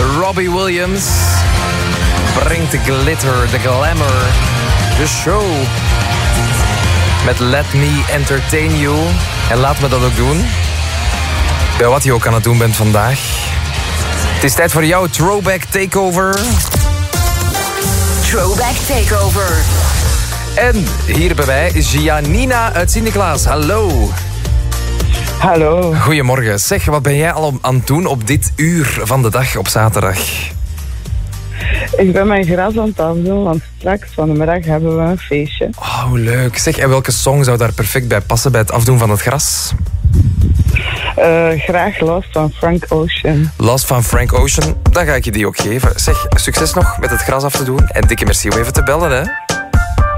Robbie Williams brengt de glitter, de glamour, de show. Met Let Me Entertain You. En laat me dat ook doen. Bij wat je ook aan het doen bent vandaag. Het is tijd voor jouw Throwback Takeover. Throwback Takeover. En hier bij mij is Janina uit Sint-Niklaas. Hallo. Hallo. Goedemorgen. Zeg, wat ben jij al aan het doen op dit uur van de dag op zaterdag? Ik ben mijn gras aan het afdoen, want straks van de middag hebben we een feestje. Oh, hoe leuk. Zeg, en welke song zou daar perfect bij passen bij het afdoen van het gras? Graag Lost van Frank Ocean. Lost van Frank Ocean, dan ga ik je die ook geven. Zeg, succes nog met het gras af te doen. En dikke merci om even te bellen, hè.